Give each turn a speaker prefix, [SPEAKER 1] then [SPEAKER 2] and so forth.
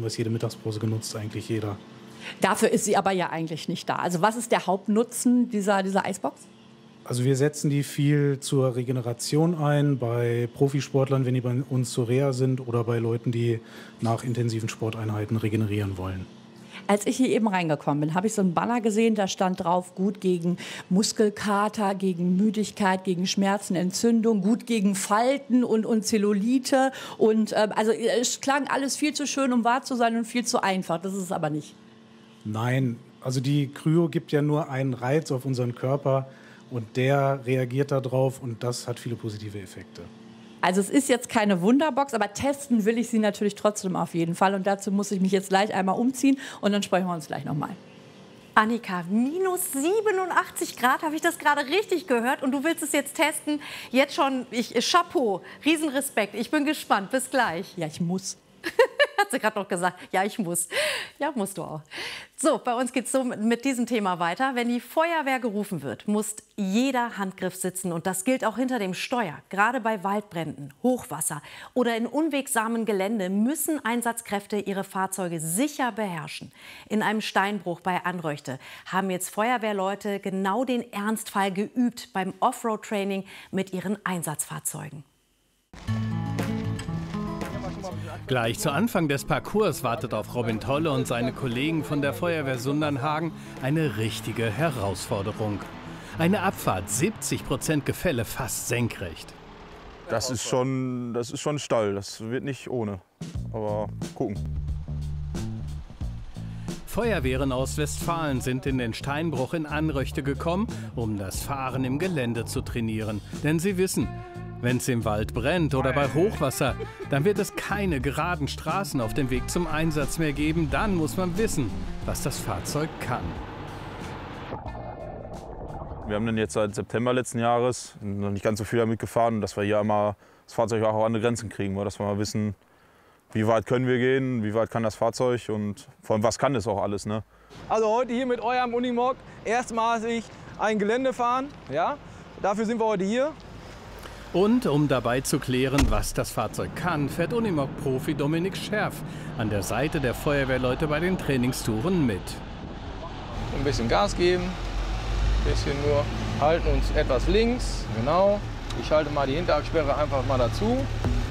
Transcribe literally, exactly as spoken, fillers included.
[SPEAKER 1] wir es jede Mittagspause genutzt, eigentlich jeder.
[SPEAKER 2] Dafür ist sie aber ja eigentlich nicht da. Also was ist der Hauptnutzen dieser, dieser Eisbox?
[SPEAKER 1] Also wir setzen die viel zur Regeneration ein, bei Profisportlern, wenn die bei uns zur Reha sind, oder bei Leuten, die nach intensiven Sporteinheiten regenerieren wollen.
[SPEAKER 2] Als ich hier eben reingekommen bin, habe ich so einen Banner gesehen, da stand drauf, gut gegen Muskelkater, gegen Müdigkeit, gegen Schmerzen, Entzündung, gut gegen Falten und, und Zellulite. Und äh, also es klang alles viel zu schön, um wahr zu sein und viel zu einfach. Das ist es aber nicht.
[SPEAKER 1] Nein, also die Kryo gibt ja nur einen Reiz auf unseren Körper und der reagiert darauf und das hat viele positive Effekte.
[SPEAKER 2] Also es ist jetzt keine Wunderbox, aber testen will ich sie natürlich trotzdem auf jeden Fall. Und dazu muss ich mich jetzt gleich einmal umziehen und dann sprechen wir uns gleich nochmal.
[SPEAKER 3] Annika, minus siebenundachtzig Grad, habe ich das gerade richtig gehört? Und du willst es jetzt testen? Jetzt schon, ich, Chapeau, Riesenrespekt. Ich bin gespannt. Bis gleich.
[SPEAKER 2] Ja, ich muss.
[SPEAKER 3] Hat sie gerade noch gesagt. Ja, ich muss. Ja, musst du auch. So, bei uns geht es so mit diesem Thema weiter. Wenn die Feuerwehr gerufen wird, muss jeder Handgriff sitzen. Und das gilt auch hinter dem Steuer. Gerade bei Waldbränden, Hochwasser oder in unwegsamen Gelände müssen Einsatzkräfte ihre Fahrzeuge sicher beherrschen. In einem Steinbruch bei Anröchte haben jetzt Feuerwehrleute genau den Ernstfall geübt beim Offroad-Training mit ihren Einsatzfahrzeugen.
[SPEAKER 4] Gleich zu Anfang des Parcours wartet auf Robin Tolle und seine Kollegen von der Feuerwehr Sundernhagen eine richtige Herausforderung. Eine Abfahrt, siebzig Prozent Gefälle, fast senkrecht.
[SPEAKER 5] Das ist schon, das ist schon Stall, das wird nicht ohne, aber gucken.
[SPEAKER 4] Feuerwehren aus Westfalen sind in den Steinbruch in Anröchte gekommen, um das Fahren im Gelände zu trainieren. Denn sie wissen, wenn es im Wald brennt oder bei Hochwasser, dann wird es keine geraden Straßen auf dem Weg zum Einsatz mehr geben. Dann muss man wissen, was das Fahrzeug kann.
[SPEAKER 5] Wir haben dann jetzt seit September letzten Jahres noch nicht ganz so viel damit gefahren, dass wir hier einmal das Fahrzeug auch an die Grenzen kriegen, dass wir mal wissen, wie weit können wir gehen, wie weit kann das Fahrzeug und vor allem, was kann das auch alles. Ne?
[SPEAKER 6] Also heute hier mit eurem Unimog erstmalig ein Gelände fahren. Ja? Dafür sind wir heute hier.
[SPEAKER 4] Und um dabei zu klären, was das Fahrzeug kann, fährt Unimog-Profi Dominik Scherf an der Seite der Feuerwehrleute bei den Trainingstouren mit.
[SPEAKER 6] Ein bisschen Gas geben, ein bisschen nur halten uns etwas links, genau. Ich halte mal die Hinterradsperre einfach mal dazu.